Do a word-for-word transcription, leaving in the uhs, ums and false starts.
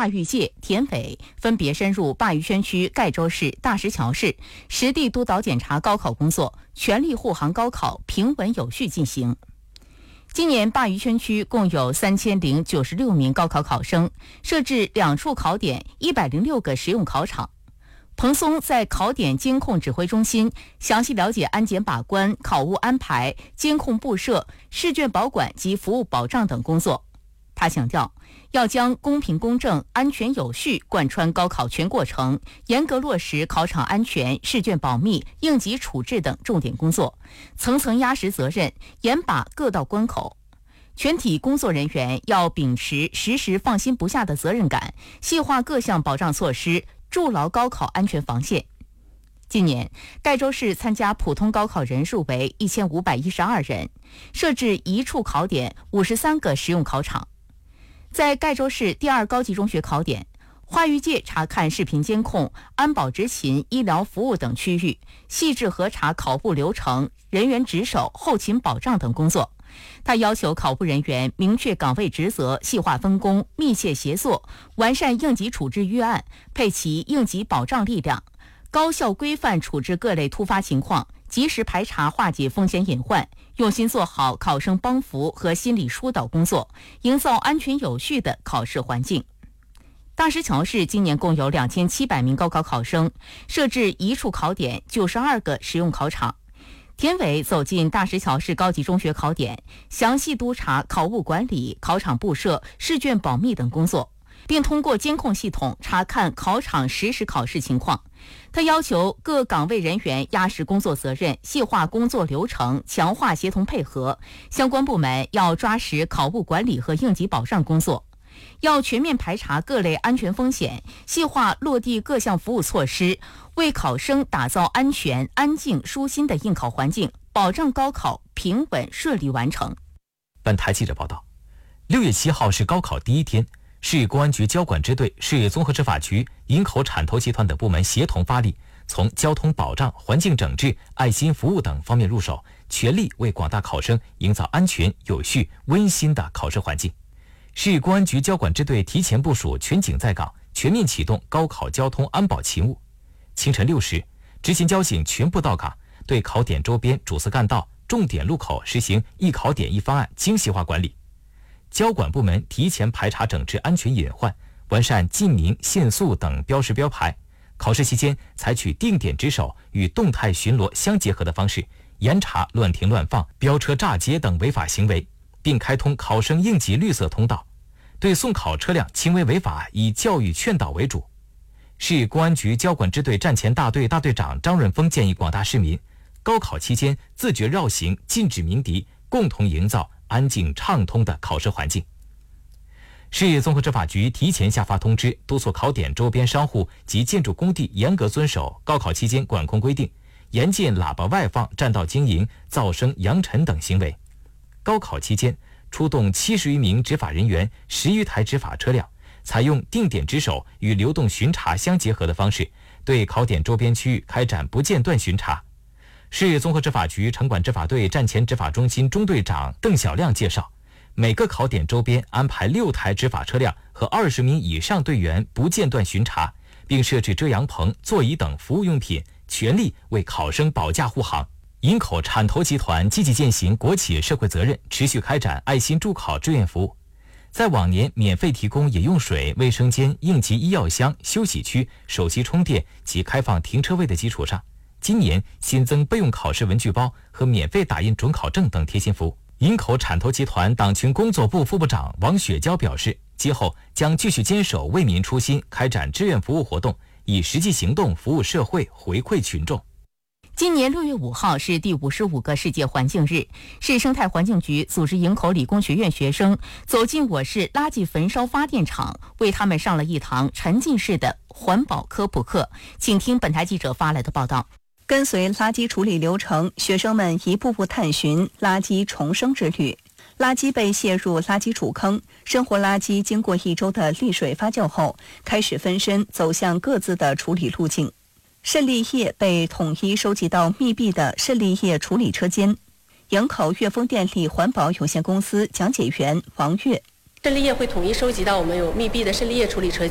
华玉界、田伟分别深入鲅鱼圈区盖州市、大石桥市，实地督导检查高考工作，全力护航高考平稳有序进行。今年鲅鱼圈区共有三千零九十六名高考考生，设置两处考点，一百零六个实用考场。彭松在考点监控指挥中心详细了解安检把关、考务安排、监控布设、试卷保管及服务保障等工作。他强调，要将公平公正、安全有序贯穿高考全过程，严格落实考场安全、试卷保密、应急处置等重点工作，层层压实责任，严把各道关口。全体工作人员要秉持时时放心不下的责任感，细化各项保障措施，筑牢高考安全防线。今年，盖州市参加普通高考人数为一千五百一十二人，设置一处考点，五十三个实用考场。在盖州市第二高级中学考点，华玉界查看视频监控、安保执勤、医疗服务等区域，细致核查考部流程、人员值守、后勤保障等工作。他要求考部人员明确岗位职责，细化分工，密切协作，完善应急处置预案，配齐应急保障力量，高效规范处置各类突发情况，及时排查化解风险隐患，用心做好考生帮扶和心理疏导工作，营造安全有序的考试环境。大石桥市今年共有两千七百名高考考生，设置一处考点，九十二个实用考场。田伟走进大石桥市高级中学考点，详细督查考务管理、考场布设、试卷保密等工作，并通过监控系统查看考场实时考试情况。他要求各岗位人员压实工作责任，细化工作流程，强化协同配合。相关部门要抓实考务管理和应急保障工作，要全面排查各类安全风险，细化落地各项服务措施，为考生打造安全、安静、舒心的应考环境，保障高考平稳顺利完成。 本台记者报道，六月七号是高考第一天，市公安局交管支队、市综合执法局、营口产投集团等部门协同发力，从交通保障、环境整治、爱心服务等方面入手，全力为广大考生营造安全、有序、温馨的考试环境。市公安局交管支队提前部署全警在岗，全面启动高考交通安保勤务。清晨六时，执勤交警全部到岗，对考点周边主次干道、重点路口实行一考点一方案精细化管理。交管部门提前排查整治安全隐患，完善禁鸣、限速等标识标牌。考试期间采取定点值守与动态巡逻相结合的方式，严查乱停乱放、飙车炸街等违法行为，并开通考生应急绿色通道。对送考车辆轻微违法以教育劝导为主。市公安局交管支队战前大队大队长张润峰建议广大市民，高考期间自觉绕行，禁止鸣笛，共同营造安静畅通的考试环境。市综合执法局提前下发通知，督促考点周边商户及建筑工地严格遵守高考期间管控规定，严禁喇叭外放、占道经营、噪声扬尘等行为。高考期间出动七十余名执法人员、十余台执法车辆，采用定点值守与流动巡查相结合的方式，对考点周边区域开展不间断巡查。市综合执法局城管执法队战前执法中心中队长邓小亮介绍，每个考点周边安排六台执法车辆和二十名以上队员不间断巡查，并设置遮阳棚、座椅等服务用品，全力为考生保驾护航。营口产投集团积极践行国企社会责任，持续开展爱心助考志愿服务。在往年免费提供饮用水、卫生间、应急医药箱、休息区、手机充电及开放停车位的基础上，今年新增备用考试文具包和免费打印准考证等贴心服务。营口产投集团党群工作部副部长王雪娇表示，今后将继续坚守为民初心，开展志愿服务活动，以实际行动服务社会，回馈群众。 今年六月五号是第五十五个世界环境日，市生态环境局组织营口理工学院学生走进我市垃圾焚烧发电厂，为他们上了一堂沉浸式的环保科普课。请听本台记者发来的报道。 跟随垃圾处理流程，学生们一步步探寻垃圾重生之旅。垃圾被卸入垃圾储坑，生活垃圾经过一周的沥水发酵后，开始分身走向各自的处理路径。渗沥液被统一收集到密闭的渗沥液处理车间。营口粤丰电力环保有限公司讲解员王月， 渗沥液会统一收集到我们有密闭的渗沥液处理车